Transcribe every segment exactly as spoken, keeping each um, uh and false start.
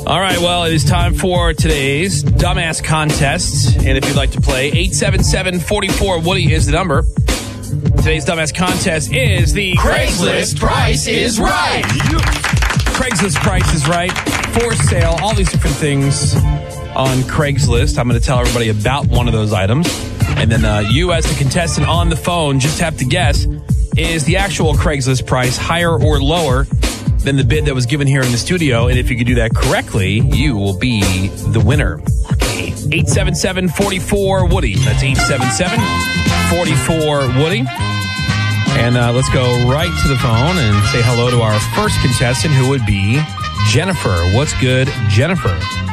All right, well, it is time for today's Dumbass Contest. And if you'd like to play, eight seven seven, four four, Woody is the number. Today's Dumbass Contest is the Craigslist Price is Right. Craigslist Price is Right. For sale, all these different things on Craigslist. I'm going to tell everybody about one of those items. And then uh, you, as the contestant on the phone, just have to guess, is the actual Craigslist price higher or lower than the bid that was given here in the studio? And if you can do that correctly, you will be the winner. Okay. eight seven seven, four four, Woody. That's eight seven seven, four four, Woody. And uh, let's go right to the phone and say hello to our first contestant, who would be Jennifer. What's good, Jennifer?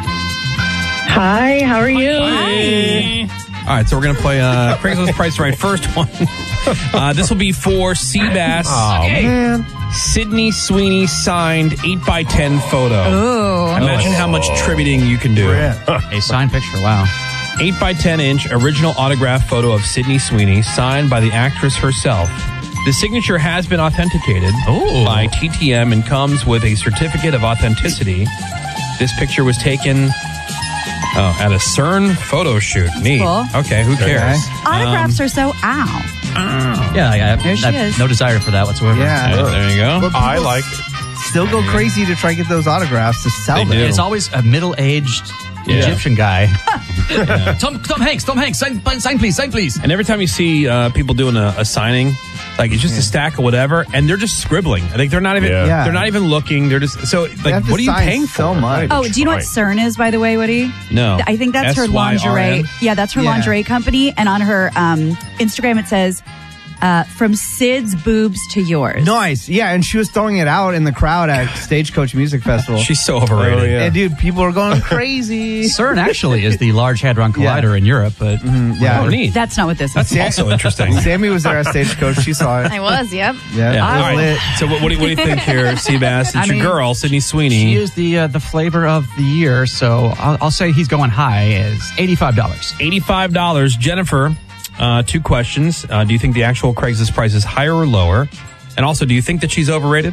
Hi, how are you? Hi. All right, so we're going to play uh, Craigslist Price Right. First one. Uh, this will be for Seabass. Oh, man. Sydney Sweeney signed eight by ten photo. Oh. Imagine how much tributing you can do. A signed picture, wow. eight by ten inch original autograph photo of Sydney Sweeney signed by the actress herself. The signature has been authenticated Ooh. by T T M and comes with a certificate of authenticity. This picture was taken oh, at a CERN photo shoot. Neat. Cool. Okay, who cares? Autographs are so ow. Yeah, I, I, There she I have is. no desire for that whatsoever. Yeah, Yeah. there you go. But people I like it. Still go crazy to try to get those autographs to sell They them. do. It's always a middle-aged Yeah. Egyptian guy. Tom, Tom Hanks, Tom Hanks, sign, sign please, sign please. And every time you see uh, people doing a, a signing, like it's just a stack of whatever, and they're just scribbling. I think they're not even Yeah. Yeah. they're not even looking. They're just so They like, have to what are you sign paying so for? much. Oh, do you know what CERN is, by the way, Woody? No. I think that's her S Y R N? lingerie. Yeah, that's her Yeah. lingerie company. And on her um, Instagram, it says, uh, from Sid's boobs to yours. Nice. Yeah, and she was throwing it out in the crowd at Stagecoach Music Festival. She's so overrated. Oh, yeah. And dude, people are going crazy. CERN actually is the Large Hadron Collider Yeah. in Europe, but Yeah. Oh, neat. That's not what this That's is. also interesting. Sammy was there at Stagecoach. She saw it. I was, yep. Yeah. Yeah. It was All right. lit. So what, what, do you, what do you think here, Seabass? It's I your mean, girl, Sydney Sweeney. she is the uh, the flavor of the year, so I'll, I'll say he's going high as eighty-five dollars. eighty-five dollars. Jennifer, uh, two questions. Uh, do you think the actual Craigslist price is higher or lower? And also, do you think that she's overrated?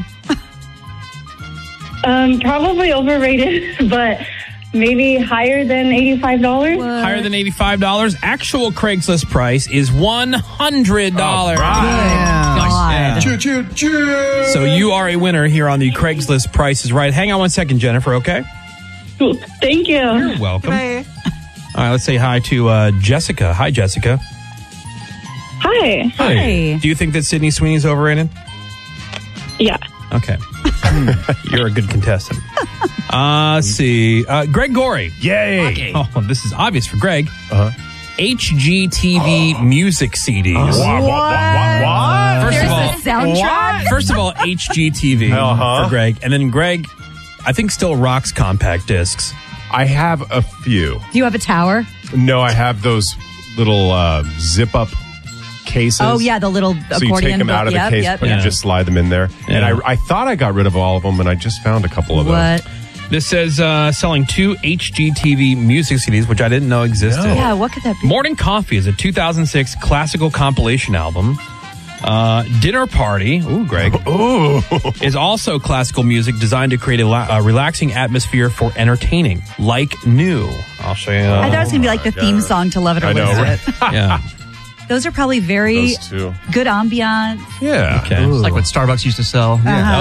Um, probably overrated, but maybe higher than eighty-five dollars. Higher than eighty-five dollars. Actual Craigslist price is one hundred dollars. Yeah. Yeah. Choo, choo, choo. So you are a winner here on the Craigslist Price is Right. Hang on one second, Jennifer, okay? Cool. Thank you. You're welcome. All right, let's say hi to uh, Jessica. Hi, Jessica. Hi. Hi. Do you think that Sydney Sweeney's overrated? Yeah. Okay. You're a good contestant. Uh, let's see. Uh, Greg Gorey. Yay. Oh, this is obvious for Greg. Uh-huh. H G T V music C Ds. What? What? What? What? First There's of all, a soundtrack? First of all, H G T V Uh-huh. for Greg. And then Greg, I think, still rocks compact discs. I have a few. Do you have a tower? No, I have those little uh, zip-up cases. Oh, yeah, the little So you accordion. take them out of the yep, case, yep, but yep. you just slide them in there. And Yeah. I, I thought I got rid of all of them, and I just found a couple of them. What? This says uh, selling two H G T V music C Ds, which I didn't know existed. No. Yeah, what could that be? Morning Coffee is a two thousand six classical compilation album. Uh, Dinner Party, ooh, Greg, Ooh. is also classical music designed to create a la- uh, relaxing atmosphere for entertaining, like new. I'll show you. I Uh, thought it was going to be like the theme song to Love It or I know, Lose right? It. yeah. Those are probably very Those two. good ambiance. Yeah. Okay. It's like what Starbucks used to sell. Uh-huh.